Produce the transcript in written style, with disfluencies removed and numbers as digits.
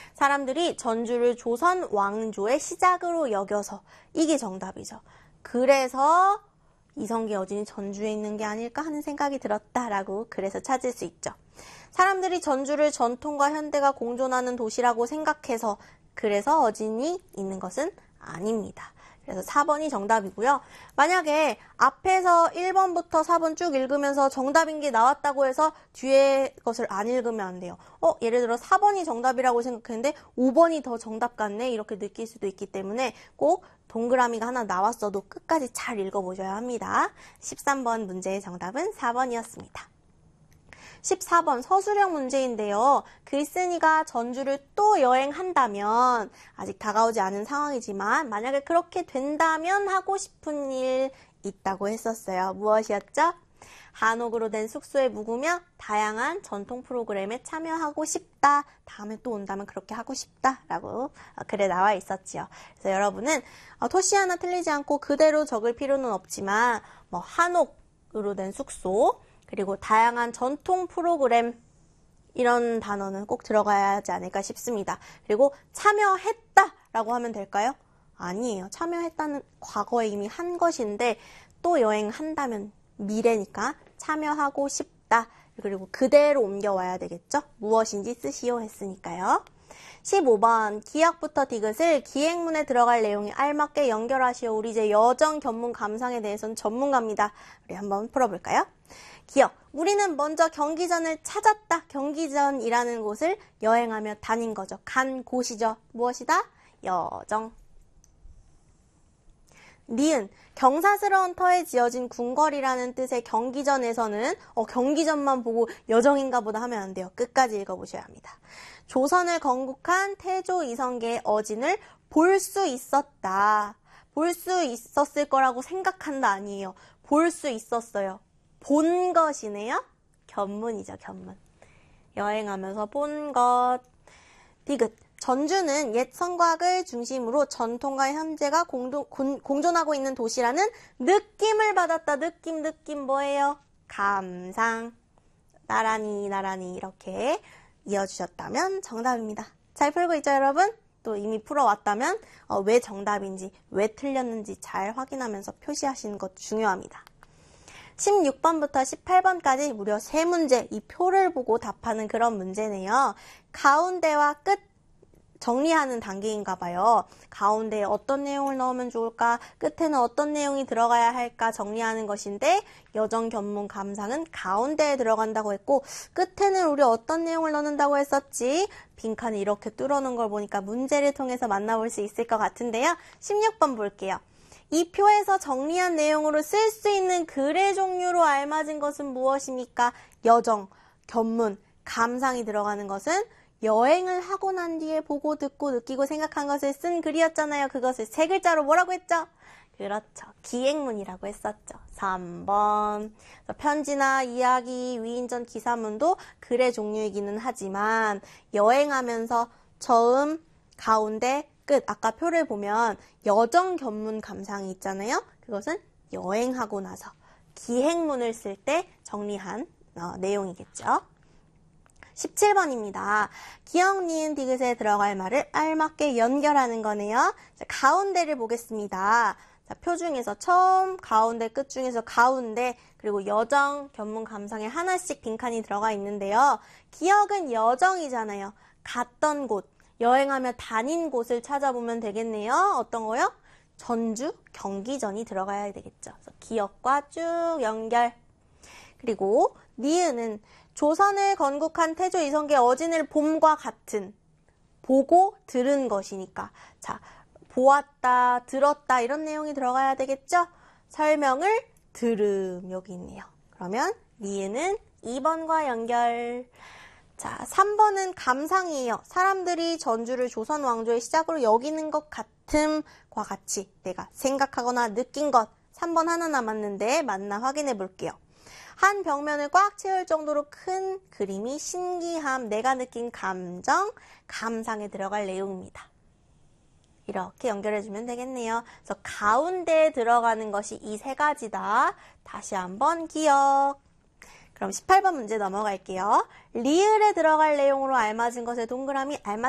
사람들이 전주를 조선 왕조의 시작으로 여겨서 이게 정답이죠. 그래서 이성계 여진이 전주에 있는 게 아닐까 하는 생각이 들었다라고 그래서 찾을 수 있죠. 사람들이 전주를 전통과 현대가 공존하는 도시라고 생각해서 그래서 어진이 있는 것은 아닙니다. 그래서 4번이 정답이고요. 만약에 앞에서 1번부터 4번 쭉 읽으면서 정답인 게 나왔다고 해서 뒤에 것을 안 읽으면 안 돼요. 예를 들어 4번이 정답이라고 생각했는데 5번이 더 정답 같네 이렇게 느낄 수도 있기 때문에 꼭 동그라미가 하나 나왔어도 끝까지 잘 읽어보셔야 합니다. 13번 문제의 정답은 4번이었습니다. 14번 서술형 문제인데요. 글쓴이가 전주를 또 여행한다면 아직 다가오지 않은 상황이지만 만약에 그렇게 된다면 하고 싶은 일 있다고 했었어요. 무엇이었죠? 한옥으로 된 숙소에 묵으며 다양한 전통 프로그램에 참여하고 싶다. 다음에 또 온다면 그렇게 하고 싶다. 라고 글에 나와 있었지요. 그래서 여러분은 토시 하나 틀리지 않고 그대로 적을 필요는 없지만 한옥으로 된 숙소 그리고 다양한 전통 프로그램 이런 단어는 꼭 들어가야 하지 않을까 싶습니다. 그리고 참여했다라고 하면 될까요? 아니에요. 참여했다는 과거에 이미 한 것인데 또 여행한다면 미래니까 참여하고 싶다. 그리고 그대로 옮겨와야 되겠죠? 무엇인지 쓰시오 했으니까요. 15번 기역부터 디귿을 기행문에 들어갈 내용에 알맞게 연결하시오. 우리 이제 여정, 견문, 감상에 대해서는 전문가입니다. 우리 한번 풀어볼까요? 기역. 우리는 먼저 경기전을 찾았다. 경기전이라는 곳을 여행하며 다닌 거죠. 간 곳이죠. 무엇이다? 여정. 니은. 경사스러운 터에 지어진 궁궐이라는 뜻의 경기전에서는 경기전만 보고 여정인가 보다 하면 안 돼요. 끝까지 읽어보셔야 합니다. 조선을 건국한 태조 이성계의 어진을 볼 수 있었다. 볼 수 있었을 거라고 생각한다 아니에요. 볼 수 있었어요. 본 것이네요. 견문이죠. 견문. 여행하면서 본 것. 디귿. 전주는 옛 성곽을 중심으로 전통과 현재가 공존하고 있는 도시라는 느낌을 받았다. 느낌 뭐예요? 감상. 나란히 이렇게 이어주셨다면 정답입니다. 잘 풀고 있죠, 여러분? 또 이미 풀어왔다면 왜 정답인지, 왜 틀렸는지 잘 확인하면서 표시하시는 것 중요합니다. 16번부터 18번까지 무려 3문제, 이 표를 보고 답하는 그런 문제네요. 가운데와 끝 정리하는 단계인가 봐요. 가운데에 어떤 내용을 넣으면 좋을까? 끝에는 어떤 내용이 들어가야 할까? 정리하는 것인데 여정, 견문, 감상은 가운데에 들어간다고 했고 끝에는 우리 어떤 내용을 넣는다고 했었지? 빈칸을 이렇게 뚫어놓은 걸 보니까 문제를 통해서 만나볼 수 있을 것 같은데요. 16번 볼게요. 이 표에서 정리한 내용으로 쓸 수 있는 글의 종류로 알맞은 것은 무엇입니까? 여정, 견문, 감상이 들어가는 것은 여행을 하고 난 뒤에 보고 듣고 느끼고 생각한 것을 쓴 글이었잖아요. 그것을 3글자로 뭐라고 했죠? 그렇죠. 기행문이라고 했었죠. 3번. 편지나 이야기, 위인전, 기사문도 글의 종류이기는 하지만 여행하면서 처음, 가운데, 끝. 아까 표를 보면 여정, 견문, 감상이 있잖아요. 그것은 여행하고 나서 기행문을 쓸 때 정리한 내용이겠죠. 17번입니다. 기역, 니은, 디귿에 들어갈 말을 알맞게 연결하는 거네요. 자, 가운데를 보겠습니다. 자, 표 중에서 처음, 가운데, 끝 중에서 가운데, 그리고 여정, 견문, 감상에 하나씩 빈칸이 들어가 있는데요. 기역은 여정이잖아요. 갔던 곳, 여행하며 다닌 곳을 찾아보면 되겠네요. 어떤 거요? 전주, 경기전이 들어가야 되겠죠. 그래서 기역과 쭉 연결. 그리고 니은은 조선을 건국한 태조 이성계 어진을 봄과 같은 보고 들은 것이니까 자 보았다 들었다 이런 내용이 들어가야 되겠죠. 설명을 들음 여기 있네요. 그러면 니은은 2번과 연결. 자 3번은 감상이에요. 사람들이 전주를 조선 왕조의 시작으로 여기는 것 같음과 같이 내가 생각하거나 느낀 것 3번 하나 남았는데 맞나 확인해 볼게요. 한 벽면을 꽉 채울 정도로 큰 그림이 신기함, 내가 느낀 감정, 감상에 들어갈 내용입니다. 이렇게 연결해주면 되겠네요. 그래서 가운데에 들어가는 것이 이 3가지다. 다시 한번 기억. 그럼 18번 문제 넘어갈게요. 리을에 들어갈 내용으로 알맞은 것의 동그라미,